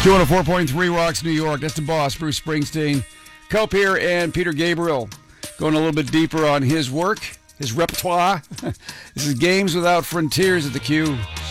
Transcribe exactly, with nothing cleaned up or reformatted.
Q one oh four point three Rocks New York. That's the boss, Bruce Springsteen. Cope here and Peter Gabriel going a little bit deeper on his work, his repertoire. This is Games Without Frontiers at the Q.